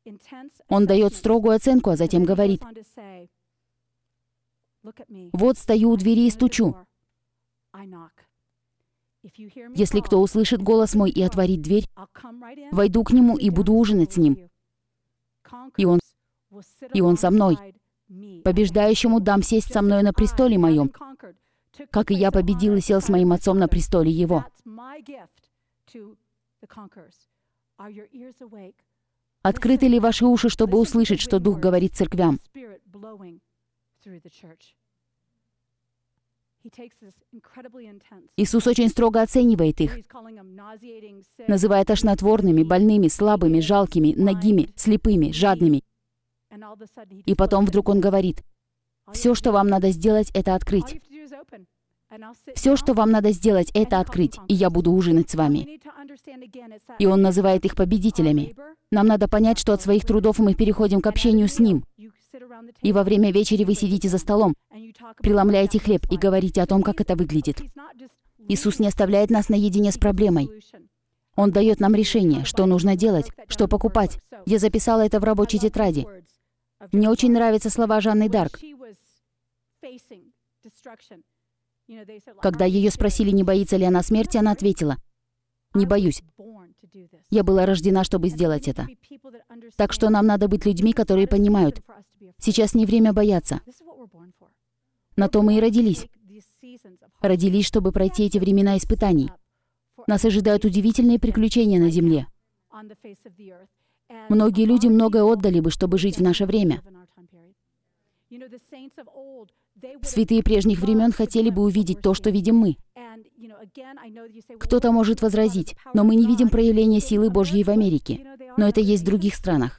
Он дает строгую оценку, а затем говорит: «Вот стою у двери и стучу. Если кто услышит голос мой и отворит дверь, войду к нему и буду ужинать с ним. И он со мной. Побеждающему дам сесть со мной на престоле моем, как и я победил и сел с моим отцом на престоле его». Открыты ли ваши уши, чтобы услышать, что Дух говорит церквям? Иисус очень строго оценивает их, называя тошнотворными, больными, слабыми, жалкими, нагими, слепыми, жадными. И потом вдруг Он говорит: «Все, что вам надо сделать, это открыть. Все, что вам надо сделать, это открыть, и я буду ужинать с вами». И Он называет их победителями. Нам надо понять, что от своих трудов мы переходим к общению с Ним. И во время вечери вы сидите за столом, преломляете хлеб и говорите о том, как это выглядит. Иисус не оставляет нас наедине с проблемой. Он дает нам решение, что нужно делать, что покупать. Я записала это в рабочей тетради. Мне очень нравятся слова Жанны Дарк. Когда ее спросили, не боится ли она смерти, она ответила: «Не боюсь. Я была рождена, чтобы сделать это». Так что нам надо быть людьми, которые понимают: сейчас не время бояться. На то мы и родились. Родились, чтобы пройти эти времена испытаний. Нас ожидают удивительные приключения на земле. Многие люди многое отдали бы, чтобы жить в наше время. Святые прежних времен хотели бы увидеть то, что видим мы. Кто-то может возразить: но мы не видим проявления силы Божьей в Америке. Но это есть в других странах.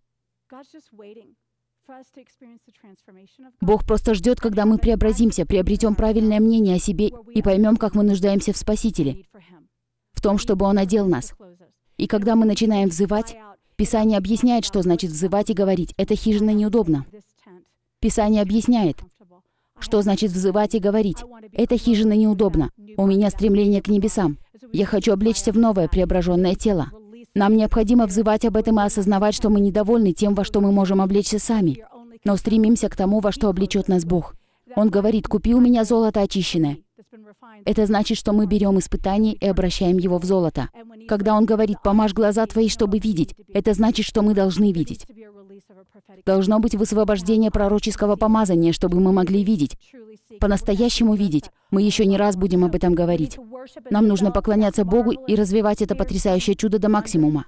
Бог просто ждет, когда мы преобразимся, приобретем правильное мнение о себе и поймем, как мы нуждаемся в Спасителе, в том, чтобы Он одел нас. И когда мы начинаем взывать, Писание объясняет, что значит взывать и говорить: «Эта хижина неудобна». Писание объясняет, что значит взывать и говорить: «Эта хижина неудобна. У меня стремление к небесам. Я хочу облечься в новое преображенное тело». Нам необходимо взывать об этом и осознавать, что мы недовольны тем, во что мы можем облечься сами, но стремимся к тому, во что облечет нас Бог. Он говорит: «Купи у меня золото очищенное». Это значит, что мы берем испытание и обращаем его в золото. Когда Он говорит: «Помажь глаза твои, чтобы видеть», это значит, что мы должны видеть. Должно быть высвобождение пророческого помазания, чтобы мы могли видеть. По-настоящему видеть. Мы еще не раз будем об этом говорить. Нам нужно поклоняться Богу и развивать это потрясающее чудо до максимума.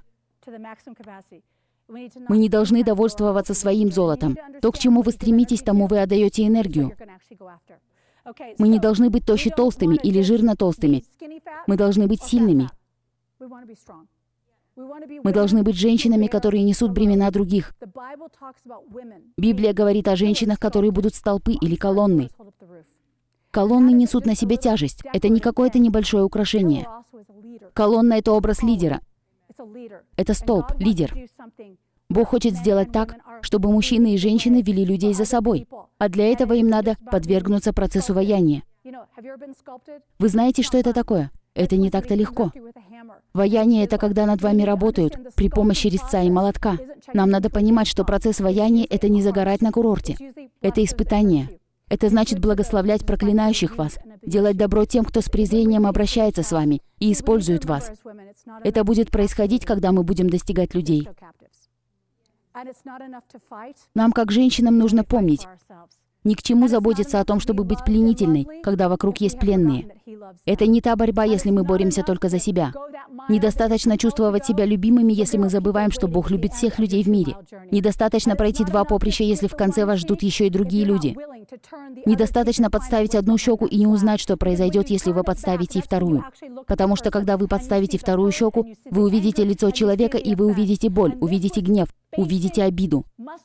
Мы не должны довольствоваться своим золотом. То, к чему вы стремитесь, тому вы отдаете энергию. Мы не должны быть тощи-толстыми или жирно-толстыми. Мы должны быть сильными. Мы должны быть женщинами, которые несут бремена других. Библия говорит о женщинах, которые будут столпы или колонны. Колонны несут на себе тяжесть. Это не какое-то небольшое украшение. Колонна — это образ лидера. Это столб, лидер. Бог хочет сделать так, чтобы мужчины и женщины вели людей за собой. А для этого им надо подвергнуться процессу ваяния. Вы знаете, что это такое? Это не так-то легко. Ваяние — это когда над вами работают при помощи резца и молотка. Нам надо понимать, что процесс ваяния — это не загорать на курорте. Это испытание. Это значит благословлять проклинающих вас, делать добро тем, кто с презрением обращается с вами и использует вас. Это будет происходить, когда мы будем достигать людей. Нам, как женщинам, нужно помнить: ни к чему заботиться о том, чтобы быть пленительной, когда вокруг есть пленные. Это не та борьба, если мы боремся только за себя. Недостаточно чувствовать себя любимыми, если мы забываем, что Бог любит всех людей в мире. Недостаточно пройти 2 поприща, если в конце вас ждут еще и другие люди. Недостаточно подставить одну щеку и не узнать, что произойдет, если вы подставите и вторую. Потому что, когда вы подставите вторую щеку, вы увидите лицо человека, и вы увидите боль, увидите гнев, увидите обиду.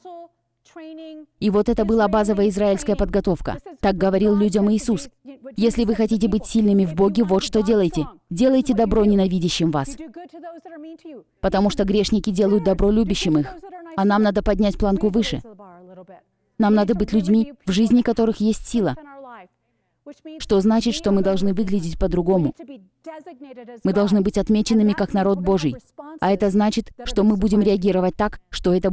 И вот это была базовая израильская подготовка. Так говорил людям Иисус. Если вы хотите быть сильными в Боге, вот что делайте. Делайте добро ненавидящим вас. Потому что грешники делают добро любящим их. А нам надо поднять планку выше. Нам надо быть людьми, в жизни которых есть сила. Что значит, что мы должны выглядеть по-другому. Мы должны быть отмеченными как народ Божий. А это значит, что мы будем реагировать так, что это